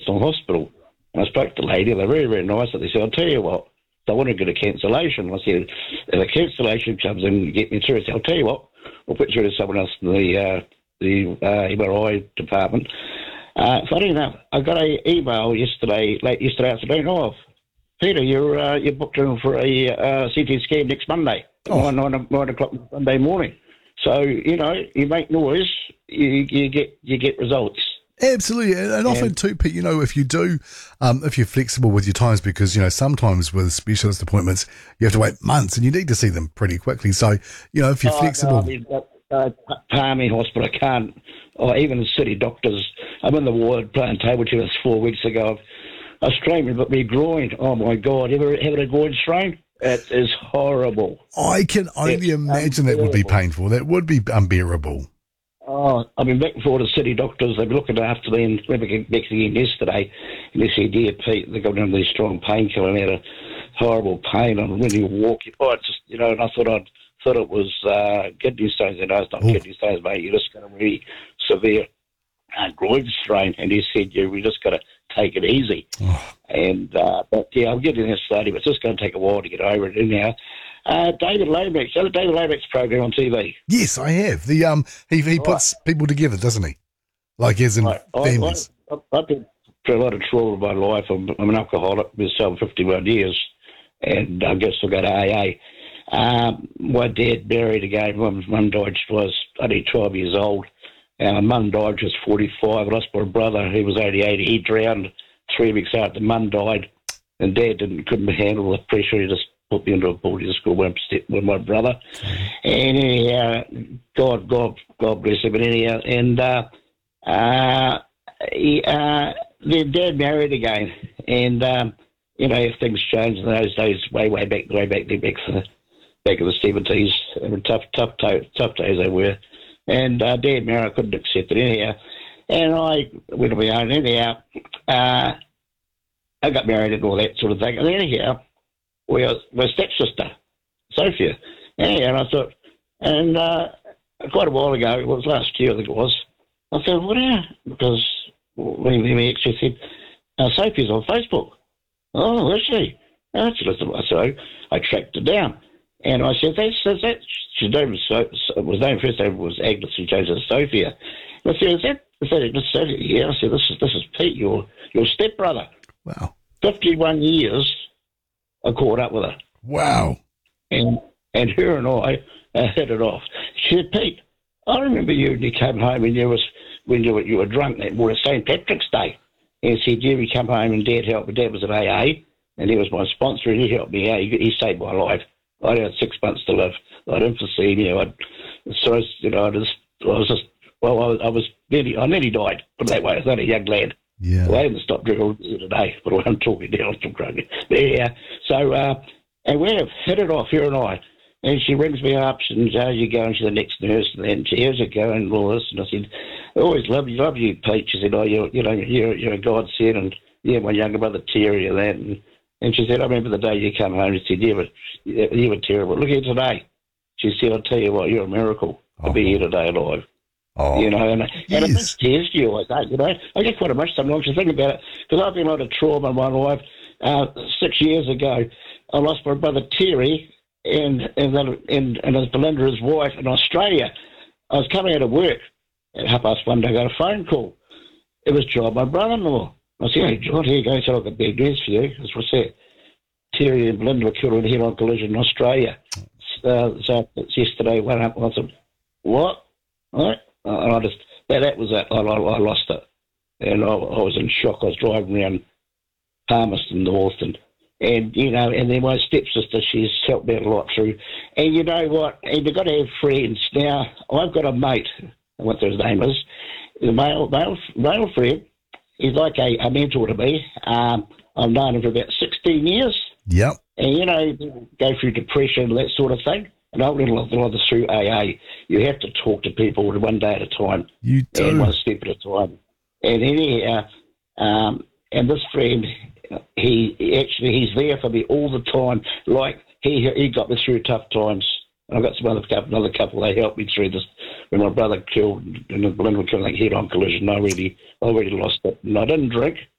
Marston Hospital. And I spoke to the lady. They're very, very nice. And they said, I'll tell you what, I want to get a cancellation. I said, if a cancellation comes in, you get me through. I said, I'll tell you what, we'll put you to someone else in the MRI department. Funny enough, I got an email late yesterday afternoon. Oh, Peter, you're booked in for a CT scan next Monday, 9 o'clock Monday morning. So, you make noise, you get results. Absolutely, and often too, Pete, if you do, if you're flexible with your times, because, sometimes with specialist appointments, you have to wait months and you need to see them pretty quickly. So, if you're flexible. Palmy Hospital, I can't, or even the city doctors. I'm in the ward playing table tennis 4 weeks ago. I strained my groin. Oh, my God, ever had a groin strain? It is horrible. I can only imagine that would be painful. That would be unbearable. Oh, I've been back and forth to city doctors. They've been looking after me, and went back again yesterday. And they said, yeah, Pete, they've got one of these strong painkiller, and I had a horrible pain. And when you walk, it's just, and I thought it was kidney stones. And it's not kidney stones, mate. You just got a really severe groin strain. And he said, we just got to take it easy. Oh. And, but yeah, I'm getting there slowly, but it's just going to take a while to get over it anyhow. David Lomax, the David Lomax program on TV. Yes, I have. The he puts people together, doesn't he? Like as in families. I've been through a lot of trauma in my life. I'm an alcoholic myself, 51 years, and I guess I'll go to AA. My dad married again. My mum died. She was only 12 years old. And my mum died. She was 45. I lost my brother. He was only 80. He drowned 3 weeks after mum died, and Dad couldn't handle the pressure. He just put me into a boarding school with my brother. And anyhow, God bless him. But anyhow, and then Dad married again. And, if things changed in those days, way back in the 70s, and tough days they were. And Dad married, I couldn't accept it anyhow. And I went on my own anyhow. I got married and all that sort of thing. And anyhow, my stepsister, Sophia. And I thought, and quite a while ago, it was last year I think it was, I thought, what are you? Because we actually said, Sophie's on Facebook. Oh, is she? So I tracked her down. And I said, that's she's name was named first name was Agnes, she changed it to Sophia. And I said, is that Sophia? Yeah, I said, this is Pete, your stepbrother. Wow. 51 years I caught up with her. Wow. And her and I hit it off. She said, Pete, I remember you when you came home and you were drunk that morning, St. Patrick's Day. And she said, yeah, we come home and Dad helped me. Dad was at AA and he was my sponsor and he helped me out. He saved my life. I had 6 months to live. I had emphysema. I nearly died, put it that way. I was only a young lad. Yeah. Well, I haven't stopped drinking today, but I'm talking now, I'm still crying. Yeah. So, and we have hit it off, her and I. And she rings me up and says, you going to the next nurse? And then she, how's it going? And all this. And I said, I always love you, Pete. She said, oh, you're a godsend. And yeah, my younger brother, Terry, and that. And she said, I remember the day you come home. She said, you were terrible. Look here today. She said, I'll tell you what, you're a miracle to be here today alive. Oh, and it brings tears to you like that, I get quite emotional sometimes to think about it, because I've been a lot of trauma in my life. 6 years ago, I lost my brother Terry and his Belinda, his wife, in Australia. I was coming out of work at 1:30. I got a phone call. It was John, my brother-in-law. I said, hey, John, here you go. He said, I've got big news for you. That's what's that. Terry and Belinda were killed in a head-on collision in Australia. So it's yesterday, went up, and I said, what? What? And I just, that was it. I lost it. And I was in shock. I was driving around Palmerston North and then my stepsister, she's helped me a lot through. And you know what? And you've got to have friends. Now, I've got a mate, what his name is, a male friend. He's like a mentor to me. I've known him for about 16 years. Yep. And, go through depression and that sort of thing. And I've learned a lot of this through AA. You have to talk to people one day at a time. You do. And one step at a time. And anyhow, and this friend, he's there for me all the time. Like, he got me through tough times. And I've got another couple, they helped me through this. When my brother killed, and Belinda killed, like head-on collision, I really lost it. And I didn't drink.